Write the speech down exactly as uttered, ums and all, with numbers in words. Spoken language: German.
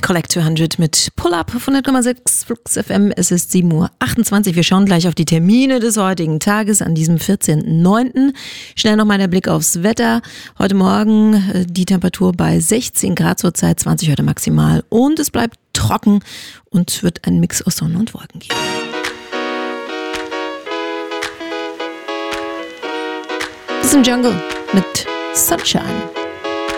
Collect zweihundert mit Pull-Up auf hundert Komma sechs Flux F M. Es ist sieben Uhr achtundzwanzig. Wir schauen gleich auf die Termine des heutigen Tages an diesem vierzehnten neunten Schnell nochmal der Blick aufs Wetter. Heute Morgen äh, die Temperatur bei sechzehn Grad, zurzeit zwanzig heute maximal. Und es bleibt trocken und wird ein Mix aus Sonne und Wolken geben. Das ist ein Jungle mit Sunshine.